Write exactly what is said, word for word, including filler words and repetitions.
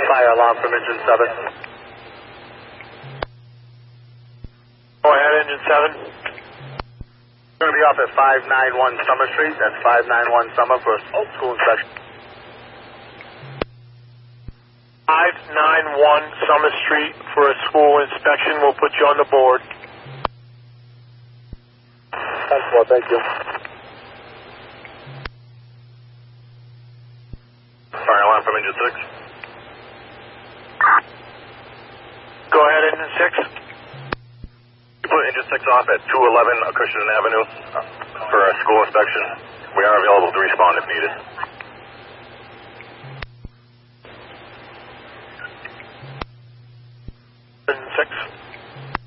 Fire alarm from engine seven. Go ahead, engine seven. We're going to be off at five ninety-one Summer Street. That's five ninety-one Summer for a school inspection. five ninety-one Summer Street for a school inspection. We'll put you on the board. Thanks, well, thank you. Fire alarm from engine six. Go ahead, engine six. You put engine six off at two eleven Acushnet Avenue for a school inspection. We are available to respond if needed. Engine six.